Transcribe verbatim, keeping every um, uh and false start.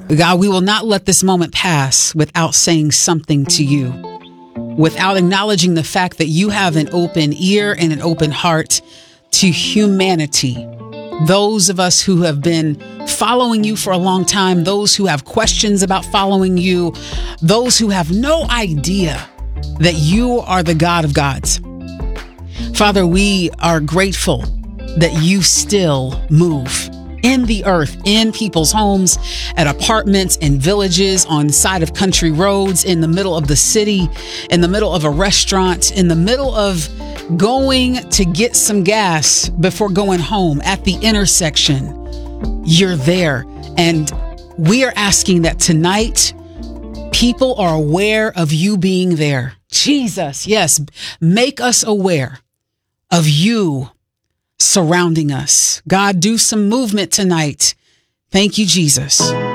God, we will not let this moment pass without saying something to you, without acknowledging the fact that you have an open ear and an open heart to humanity. Those of us who have been following you for a long time, those who have questions about following you, those who have no idea that you are the God of gods. Father, we are grateful that you still move in the earth, in people's homes, at apartments, in villages, on side of country roads, in the middle of the city, in the middle of a restaurant, in the middle of going to get some gas before going home, at the intersection. You're there. And we are asking that tonight people are aware of you being there. Jesus, yes, make us aware of you surrounding us. God, do some movement tonight. Thank you, Jesus.